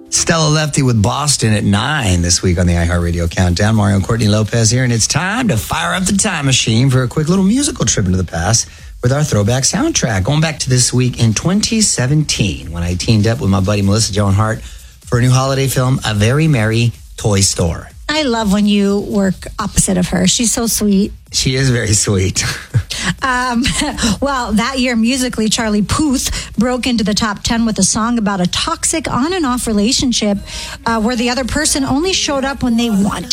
Stella Lefty with Boston at 9 this week on the iHeartRadio Countdown. Mario and Courtney Lopez here, and it's time to fire up the time machine for a quick little musical trip into the past with our throwback soundtrack. Going back to this week in 2017 when I teamed up with my buddy Melissa Joan Hart for a new holiday film, A Very Merry Toy Store. I love when you work opposite of her. She's so sweet. She is very sweet. Well, that year musically, Charlie Puth broke into the top 10 with a song about a toxic on and off relationship where the other person only showed up when they wanted.